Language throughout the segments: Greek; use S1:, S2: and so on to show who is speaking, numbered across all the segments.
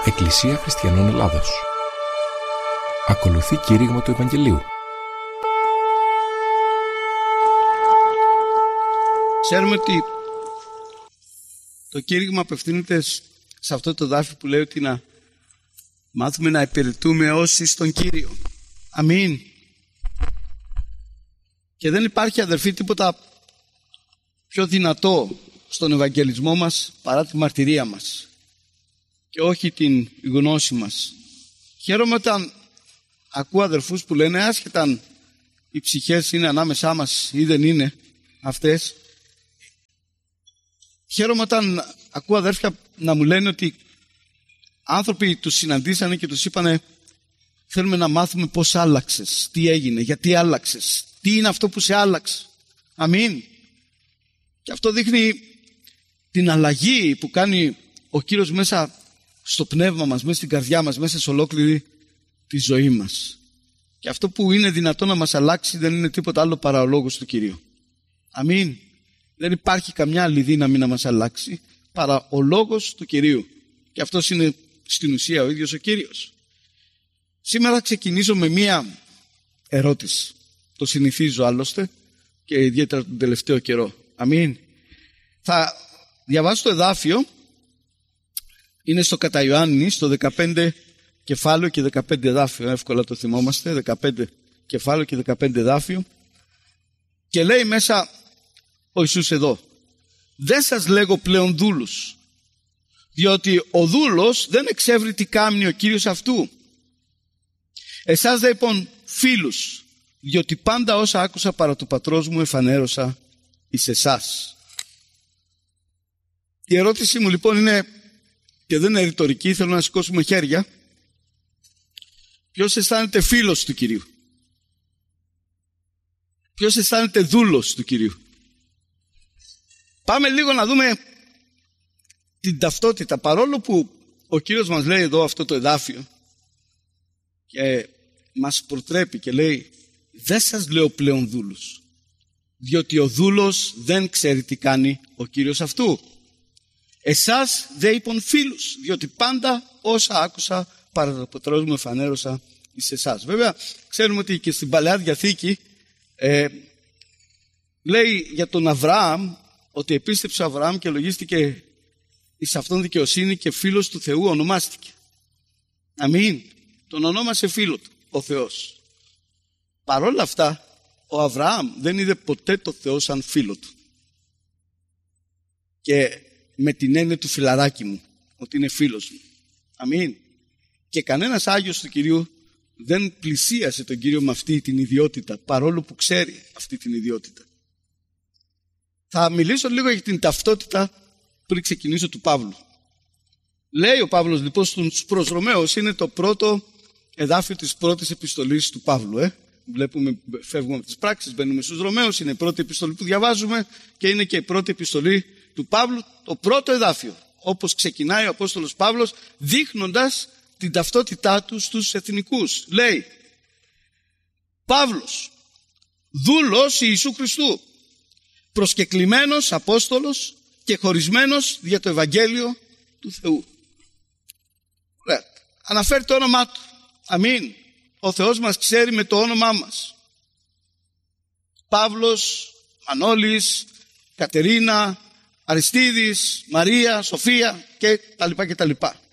S1: Εκκλησία Χριστιανών Ελλάδος. Ακολουθεί κήρυγμα του Ευαγγελίου.
S2: Ξέρουμε ότι το κήρυγμα απευθύνεται σε αυτό το δάφιο που λέει ότι να μάθουμε να υπηρετούμε όσοι στον Κύριο. Αμήν. Και δεν υπάρχει, αδερφοί, τίποτα πιο δυνατό στον Ευαγγελισμό μας παρά τη μαρτυρία μας και όχι την γνώση μας. Χαίρομαι όταν ακούω αδερφούς που λένε, άσχετα αν οι ψυχές είναι ανάμεσά μας ή δεν είναι αυτές, χαίρομαι όταν ακούω αδέρφια να μου λένε ότι άνθρωποι τους συναντήσανε και τους είπανε, θέλουμε να μάθουμε πώς άλλαξες, τι έγινε, γιατί άλλαξες, τι είναι αυτό που σε άλλαξε. Αμήν. Και αυτό δείχνει την αλλαγή που κάνει ο Κύριος μέσα στο πνεύμα μας, μέσα στην καρδιά μας, μέσα σε ολόκληρη τη ζωή μας. Και αυτό που είναι δυνατό να μας αλλάξει δεν είναι τίποτα άλλο παρά ο λόγος του Κυρίου. Αμήν. Δεν υπάρχει καμιά άλλη δύναμη να μας αλλάξει παρά ο λόγος του Κυρίου. Και αυτός είναι στην ουσία ο ίδιος ο Κύριος. Σήμερα ξεκινήσω με μία ερώτηση. Το συνηθίζω άλλωστε και ιδιαίτερα τον τελευταίο καιρό. Αμήν. Θα διαβάσω το εδάφιο. Είναι στο κατά Ιωάννη, στο 15 κεφάλαιο και 15 εδάφιο. Εύκολα το θυμόμαστε. 15 κεφάλαιο και 15 εδάφιο. Και λέει μέσα ο Ιησούς εδώ, δεν σας λέγω πλέον δούλους, διότι ο δούλος δεν εξεύρει τι κάμνει ο Κύριος αυτού. Εσάς δε λοιπόν φίλους, διότι πάντα όσα άκουσα παρά του πατρός μου εφανέρωσα εις εσάς. Η ερώτηση μου λοιπόν είναι, και δεν είναι ρητορική, θέλω να σηκώσουμε χέρια. Ποιος αισθάνεται φίλος του Κυρίου? Ποιος αισθάνεται δούλος του Κυρίου? Πάμε λίγο να δούμε την ταυτότητα. Παρόλο που ο Κύριος μας λέει εδώ αυτό το εδάφιο και μας προτρέπει και λέει, δεν σας λέω πλέον δούλους, διότι ο δούλος δεν ξέρει τι κάνει ο Κύριος αυτού. Εσάς δε είπων φίλους, διότι πάντα όσα άκουσα παρά το πατρός μου εφανέρωσα εις εσάς. Βέβαια ξέρουμε ότι και στην Παλαιά Διαθήκη λέει για τον Αβραάμ ότι επίστεψε ο Αβραάμ και λογίστηκε εις αυτόν δικαιοσύνη και φίλος του Θεού ονομάστηκε. Αμήν. Τον ονόμασε φίλο του ο Θεός. Παρόλα αυτά ο Αβραάμ δεν είδε ποτέ το Θεό σαν φίλο του. Και με την έννοια του φιλαράκι μου, ότι είναι φίλος μου. Αμήν. Και κανένας Άγιος του Κυρίου δεν πλησίασε τον Κύριο με αυτή την ιδιότητα, παρόλο που ξέρει αυτή την ιδιότητα. Θα μιλήσω λίγο για την ταυτότητα πριν ξεκινήσω του Παύλου. Λέει ο Παύλος λοιπόν στους προς Ρωμαίους, είναι το πρώτο εδάφιο της πρώτης επιστολής του Παύλου. Βλέπουμε, φεύγουμε από τις πράξεις, μπαίνουμε στους Ρωμαίους, είναι η πρώτη επιστολή που διαβάζουμε και είναι και η πρώτη επιστολή του Παύλου, το πρώτο εδάφιο, όπως ξεκινάει ο Απόστολος Παύλος δείχνοντας την ταυτότητά του στους εθνικούς. Λέει, Παύλος, δούλος Ιησού Χριστού, προσκεκλημένος Απόστολος και χωρισμένος για το Ευαγγέλιο του Θεού. Ωραία. Αναφέρει το όνομά του. Αμήν. Ο Θεός μας ξέρει με το όνομά μας. Παύλος, Μανώλης, Κατερίνα, Αριστίδης, Μαρία, Σοφία και τα λοιπά και τα λοιπά.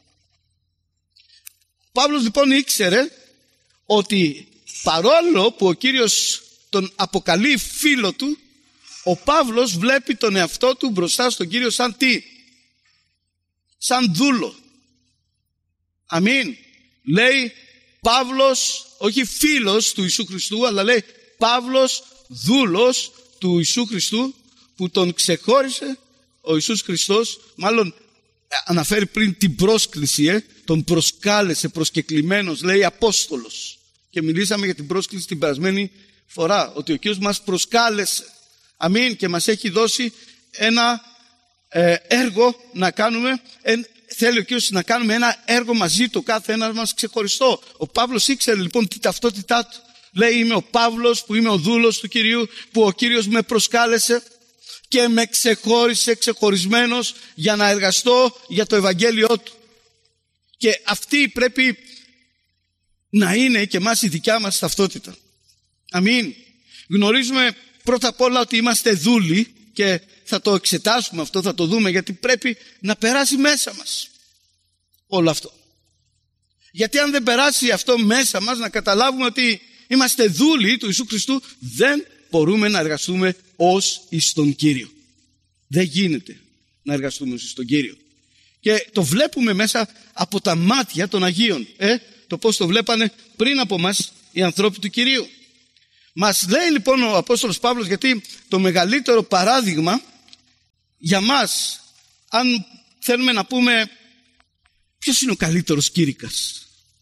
S2: Ο Παύλος λοιπόν ήξερε ότι παρόλο που ο Κύριος τον αποκαλεί φίλο του, ο Παύλος βλέπει τον εαυτό του μπροστά στον Κύριο σαν τι? Σαν δούλο. Αμήν. Λέει Παύλος, όχι φίλος του Ιησού Χριστού, αλλά λέει Παύλος δούλος του Ιησού Χριστού, που τον ξεχώρισε ο Ιησούς Χριστός, μάλλον αναφέρει πριν την πρόσκληση, τον προσκάλεσε προσκεκλημένος, λέει Απόστολος. Και μιλήσαμε για την πρόσκληση την περασμένη φορά, ότι ο Κύριος μας προσκάλεσε. Αμήν. Και μας έχει δώσει ένα έργο να κάνουμε. Θέλει ο Κύριος να κάνουμε ένα έργο μαζί του, κάθε ένας μας ξεχωριστό. Ο Παύλος ήξερε λοιπόν τη ταυτότητά του. Λέει, είμαι ο Παύλος που είμαι ο δούλος του Κυρίου, που ο Κύριος με προσκάλεσε και με ξεχώρισε ξεχωρισμένος για να εργαστώ για το Ευαγγέλιο του. Και αυτή πρέπει να είναι και εμάς η δικιά μας ταυτότητα. Αμήν. Γνωρίζουμε πρώτα απ' όλα ότι είμαστε δούλοι και θα το εξετάσουμε αυτό, θα το δούμε, γιατί πρέπει να περάσει μέσα μας όλο αυτό. Γιατί αν δεν περάσει αυτό μέσα μας, να καταλάβουμε ότι είμαστε δούλοι του Ιησού Χριστού, δεν μπορούμε να εργαστούμε ως εις τον Κύριο. Δεν γίνεται να εργαστούμε ως εις τον Κύριο. Και το βλέπουμε μέσα από τα μάτια των Αγίων. Το πώς το βλέπανε πριν από μας οι ανθρώποι του Κυρίου. Μας λέει λοιπόν ο Απόστολος Παύλος, γιατί το μεγαλύτερο παράδειγμα για μας, αν θέλουμε να πούμε ποιος είναι ο καλύτερος κήρυκας,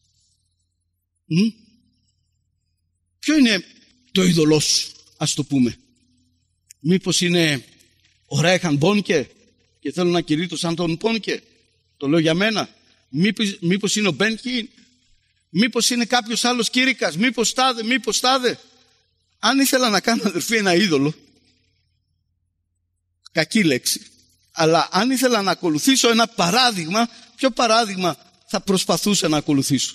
S2: ποιο είναι το είδωλό σου, ας το πούμε. Μήπως είναι ο Ρέχαν Μπόνκε και θέλω να κηρύττω σαν τον Μπόνκε, το λέω για μένα. Μήπως είναι ο Μπένκιν, μήπως είναι κάποιος άλλος κήρυκας, μήπως τάδε. Αν ήθελα να κάνω, αδερφοί, ένα είδωλο, κακή λέξη, αλλά αν ήθελα να ακολουθήσω ένα παράδειγμα, ποιο παράδειγμα θα προσπαθούσα να ακολουθήσω?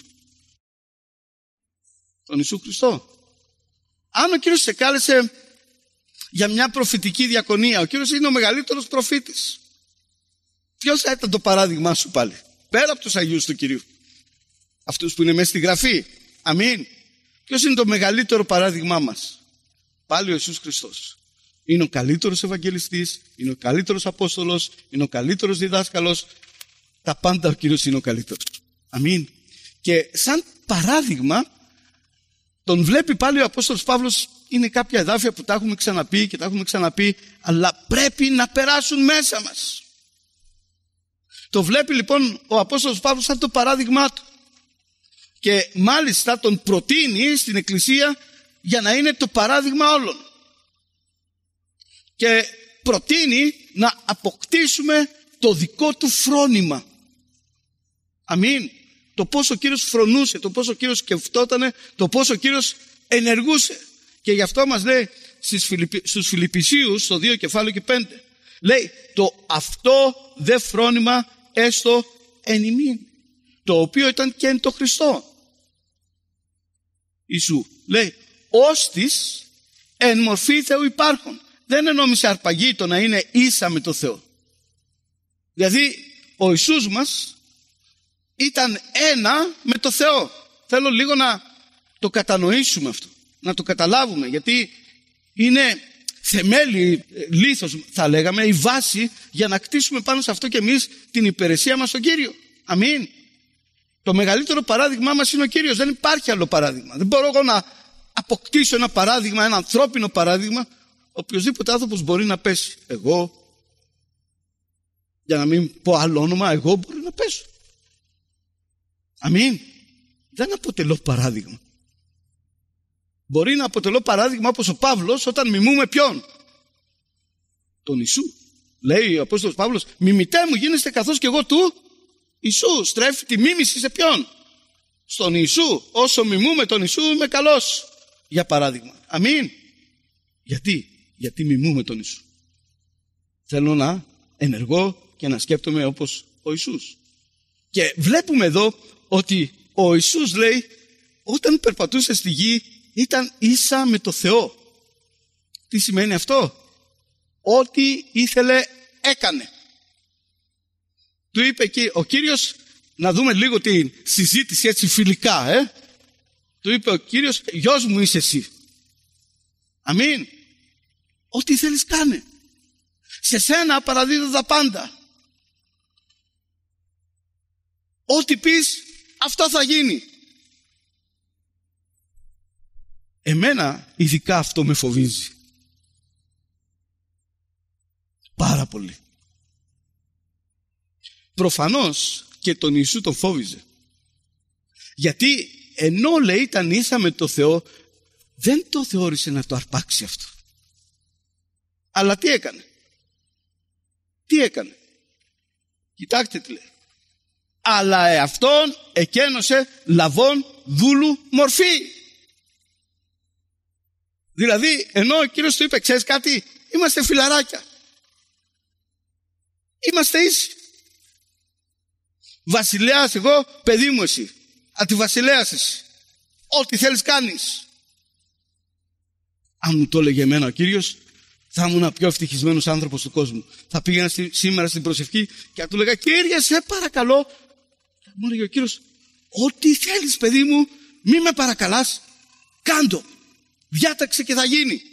S2: Τον Ιησού Χριστό. Αν ο Κύριος σε κάλεσε για μια προφητική διακονία, ο Κύριος είναι ο μεγαλύτερος προφήτης, ποιος θα ήταν το παράδειγμά σου πάλι, πέρα από τους Αγίους του Κυρίου, αυτούς που είναι μέσα στη Γραφή? Αμήν. Ποιος είναι το μεγαλύτερο παράδειγμά μας? Πάλι ο Ιησούς Χριστός. Είναι ο καλύτερος Ευαγγελιστής, είναι ο καλύτερος Απόστολος, είναι ο καλύτερος διδάσκαλος. Τα πάντα ο Κύριος είναι ο καλύτερος. Αμήν. Και σαν παράδειγμα τον βλέπει πάλι ο Απόστολος Παύλος. Είναι κάποια εδάφια που τα έχουμε ξαναπεί και τα έχουμε ξαναπεί, αλλά πρέπει να περάσουν μέσα μας. Το βλέπει λοιπόν ο Απόστολος Παύλος σαν το παράδειγμά του. Και μάλιστα τον προτείνει στην Εκκλησία για να είναι το παράδειγμα όλων. Και προτείνει να αποκτήσουμε το δικό του φρόνημα. Αμήν. Το πώς ο Κύριος φρονούσε, το πώς ο Κύριος σκεφτότανε, το πώς ο Κύριος ενεργούσε. Και γι' αυτό μας λέει στους Φιλιππισίους, στο 2 κεφάλαιο και 5, λέει το αυτό δε φρόνημα έστω εν ημίν, το οποίο ήταν και εν το Χριστό Ιησού. Λέει ώστις εν μορφή Θεού υπάρχον. Δεν ενόμισε αρπαγή το να είναι ίσα με το Θεό. Δηλαδή ο Ιησούς μας ήταν ένα με το Θεό. Θέλω λίγο να το κατανοήσουμε αυτό, να το καταλάβουμε, γιατί είναι θεμέλι, λίθος θα λέγαμε, η βάση για να κτίσουμε πάνω σε αυτό και εμείς την υπηρεσία μας στον Κύριο. Αμήν. Το μεγαλύτερο παράδειγμά μας είναι ο Κύριος. Δεν υπάρχει άλλο παράδειγμα. Δεν μπορώ εγώ να αποκτήσω ένα παράδειγμα, ένα ανθρώπινο παράδειγμα. Οποιοσδήποτε άνθρωπος μπορεί να πέσει. Εγώ, για να μην πω άλλο όνομα, εγώ μπορεί να πέσω. Αμήν. Δεν αποτελώ παράδειγμα. Μπορεί να αποτελώ παράδειγμα όπως ο Παύλος όταν μιμούμε ποιον? Τον Ιησού. Λέει ο Απόστολος Παύλος, μιμητέ μου γίνεστε καθώς και εγώ του Ιησού. Στρέφει τη μίμηση σε ποιον? Στον Ιησού. Όσο μιμούμε τον Ιησού είμαι καλός, για παράδειγμα. Αμήν. Γιατί μιμούμε τον Ιησού. Θέλω να ενεργώ και να σκέπτομαι όπως ο Ιησούς. Και βλέπουμε εδώ ότι ο Ιησούς, λέει, όταν περπατούσε στη γη ήταν ίσα με το Θεό. Τι σημαίνει αυτό? Ό,τι ήθελε έκανε. Του είπε εκεί ο Κύριος, να δούμε λίγο τη συζήτηση έτσι φιλικά. Του είπε ο Κύριος, γιος μου είσαι εσύ. Αμήν. Ό,τι θέλεις κάνε. Σε σένα παραδίδω τα πάντα. Ό,τι πεις αυτό θα γίνει. Εμένα ειδικά αυτό με φοβίζει. Πάρα πολύ. Προφανώς και τον Ιησού τον φόβιζε. Γιατί ενώ, λέει, ήταν ίσα με το Θεό, δεν το θεώρησε να το αρπάξει αυτό. Αλλά τι έκανε? Κοιτάξτε τι λέει. Αλλά εαυτόν εκένωσε λαβών δούλου μορφή. Δηλαδή ενώ ο Κύριος του είπε, ξέρεις κάτι, είμαστε φιλαράκια, είμαστε ίσοι. Βασιλέας εγώ, παιδί μου εσύ. Αντιβασιλέας εσύ. Ό,τι θέλεις κάνεις. Αν μου το έλεγε εμένα ο Κύριος, θα ήμουν ο πιο ευτυχισμένος άνθρωπος του κόσμου. Θα πήγαινα σήμερα στην προσευχή και θα του λέγα, Κύριε, σε παρακαλώ. Θα μου έλεγε ο Κύριος, ό,τι θέλεις παιδί μου, μη με παρακαλάς, κάντο. Διάταξε και θα γίνει.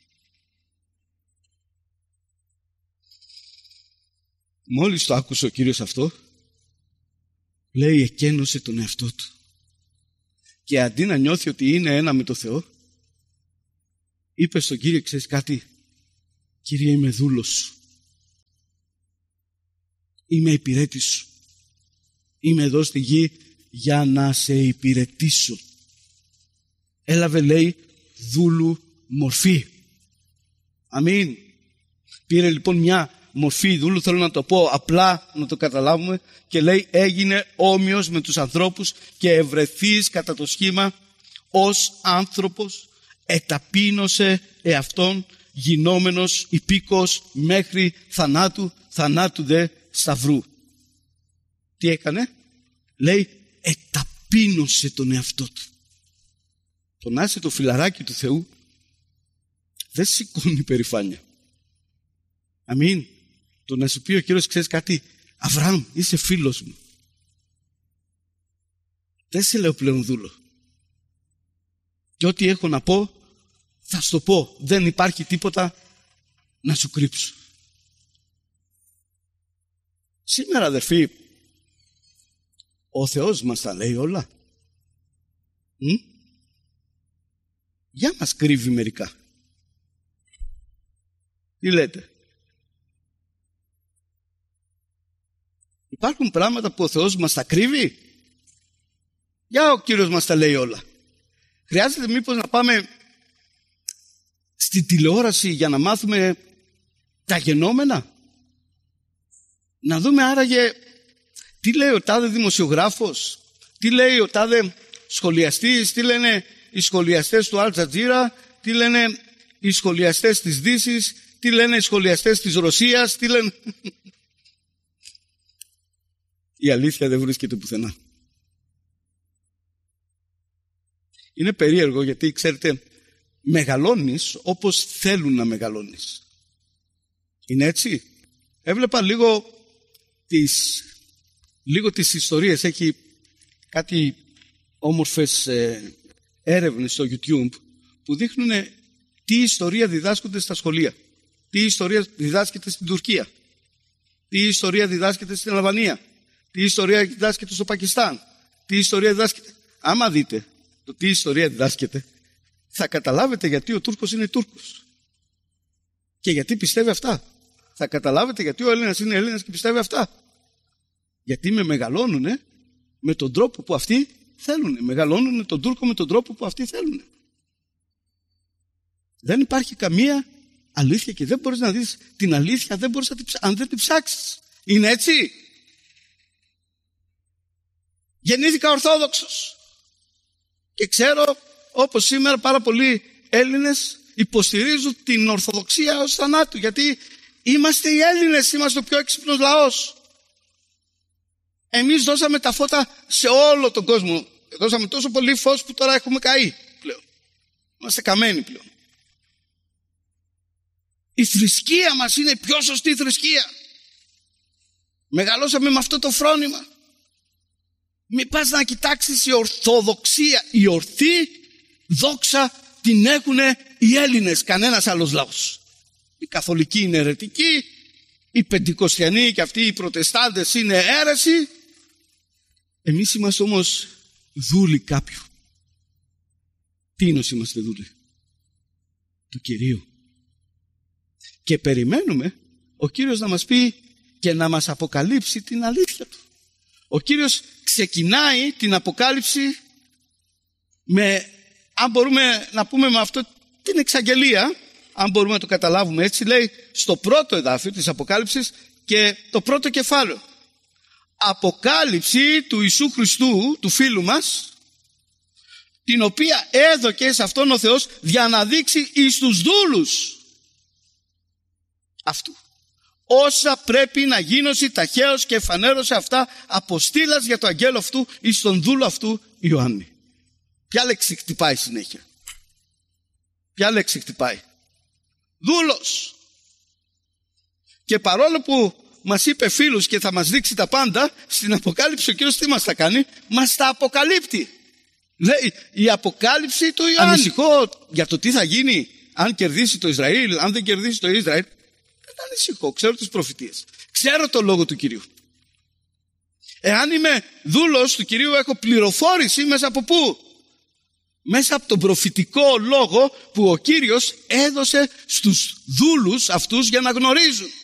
S2: Μόλις το άκουσε ο Κύριος αυτό, λέει, εκένωσε τον εαυτό του. Και αντί να νιώθει ότι είναι ένα με το Θεό, είπε στον Κύριο, ξέρεις κάτι, Κύριε, είμαι δούλος σου. Είμαι υπηρέτης σου. Είμαι εδώ στη γη για να σε υπηρετήσω. Έλαβε, λέει, δούλου μορφή. Αμήν. Πήρε λοιπόν μια μορφή δούλου, θέλω να το πω απλά να το καταλάβουμε, και λέει, έγινε όμοιος με τους ανθρώπους και ευρεθείς κατά το σχήμα ως άνθρωπος, εταπείνωσε εαυτόν, γινόμενος υπήκος μέχρι θανάτου, θανάτου δε σταυρού. Τι έκανε? Λέει, εταπείνωσε τον εαυτό του. Το να είσαι το φιλαράκι του Θεού δεν σηκώνει περηφάνεια. Αμήν. Το να σου πει ο Κύριος, ξέρεις κάτι, Αβραάμ, είσαι φίλος μου. Δεν σε λέω πλέον δούλο. Και ό,τι έχω να πω, θα σου το πω. Δεν υπάρχει τίποτα να σου κρύψω. Σήμερα, αδερφοί, ο Θεός μας τα λέει όλα. Για μας κρύβει μερικά. Τι λέτε? Υπάρχουν πράγματα που ο Θεός μας τα κρύβει? Για ο Κύριος μας τα λέει όλα. Χρειάζεται μήπως να πάμε στη τηλεόραση για να μάθουμε τα γενόμενα? Να δούμε άραγε τι λέει ο τάδε δημοσιογράφος, τι λέει ο τάδε σχολιαστής, τι λένε οι σχολιαστές του Αλ Τζατζίρα, τι λένε οι σχολιαστές της Δύσης, τι λένε οι σχολιαστές της Ρωσίας, τι λένε... Η αλήθεια δεν βρίσκεται πουθενά. Είναι περίεργο γιατί, ξέρετε, μεγαλώνεις όπως θέλουν να μεγαλώνεις. Είναι έτσι? Έβλεπα λίγο τις ιστορίες. Έχει κάτι όμορφες έρευνες στο YouTube που δείχνουν τι ιστορία διδάσκονται στα σχολεία, τι ιστορία διδάσκεται στην Τουρκία, τι ιστορία διδάσκεται στην Αλβανία, τι ιστορία διδάσκεται στο Πακιστάν, τι ιστορία διδάσκεται. Άμα δείτε το τι ιστορία διδάσκεται, θα καταλάβετε γιατί ο Τούρκος είναι Τούρκος και γιατί πιστεύει αυτά. Θα καταλάβετε γιατί ο Έλληνας είναι Έλληνας και πιστεύει αυτά. Γιατί με μεγαλώνουν με τον τρόπο που αυτοί θέλουν. Μεγαλώνουν τον Τούρκο με τον τρόπο που αυτοί θέλουν. Δεν υπάρχει καμία αλήθεια και δεν μπορείς να δεις την αλήθεια, δεν μπορείς αν δεν την ψάξεις. Είναι έτσι? Γεννήθηκα Ορθόδοξος και ξέρω, όπως σήμερα, πάρα πολλοί Έλληνες υποστηρίζουν την Ορθοδοξία ως θανάτου, γιατί είμαστε οι Έλληνες, είμαστε ο πιο έξυπνος λαός. Εμείς δώσαμε τα φώτα σε όλο τον κόσμο. Δώσαμε τόσο πολύ φως που τώρα έχουμε καεί πλέον. Είμαστε καμένοι πλέον. Η θρησκεία μας είναι η πιο σωστή θρησκεία. Μεγαλώσαμε με αυτό το φρόνημα. Μην πας να κοιτάξεις η Ορθοδοξία. Η ορθή δόξα την έχουν οι Έλληνες, κανένας άλλος λαός. Οι Καθολικοί είναι αιρετικοί, οι Πεντηκοστιανοί και αυτοί οι Προτεστάντες είναι αίρεση. Εμείς είμαστε όμως δούλοι κάποιου. Τίνος είμαστε δούλοι? Του Κυρίου. Και περιμένουμε ο Κύριος να μας πει και να μας αποκαλύψει την αλήθεια του. Ο Κύριος ξεκινάει την αποκάλυψη με, αν μπορούμε να πούμε με αυτό, την εξαγγελία, αν μπορούμε να το καταλάβουμε έτσι, λέει στο πρώτο εδάφιο της Αποκάλυψης και το πρώτο κεφάλαιο. Αποκάλυψη του Ιησού Χριστού, του φίλου μας, την οποία έδωκε σε αυτόν ο Θεός για να δείξει εις τους δούλους αυτού όσα πρέπει να γίνωση ταχαίως και εφανέρωσε αυτά αποστήλας για το αγγέλο αυτού εις τον δούλο αυτού Ιωάννη. Ποια λέξη χτυπάει συνέχεια? Ποια λέξη χτυπάει? Δούλος. Και παρόλο που μας είπε φίλους και θα μας δείξει τα πάντα, στην Αποκάλυψη ο Κύριος τι μας θα κάνει? Μας τα αποκαλύπτει. Λέει η Αποκάλυψη του Ιωάννη. Ανησυχώ για το τι θα γίνει αν κερδίσει το Ισραήλ, αν δεν κερδίσει το Ισραήλ. Δεν ανησυχώ, ξέρω τις προφητείες, ξέρω το λόγο του Κυρίου. Εάν είμαι δούλος του Κυρίου, έχω πληροφόρηση μέσα από πού? Μέσα από τον προφητικό λόγο που ο Κύριος έδωσε στους δούλους αυτούς για να γνωρίζουν.